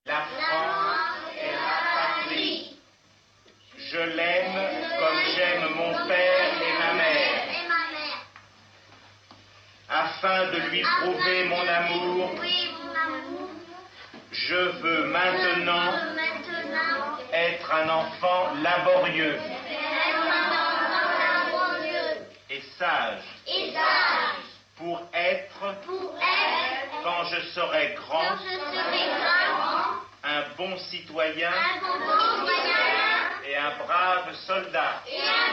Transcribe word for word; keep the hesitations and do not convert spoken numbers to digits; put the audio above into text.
La France est ma patrie. Je l'aime comme j'aime mon père et ma mère. Afin de lui prouver mon amour, je veux maintenant être un enfant laborieux et sage pour être, quand je serai grand, un bon citoyen et un brave soldat.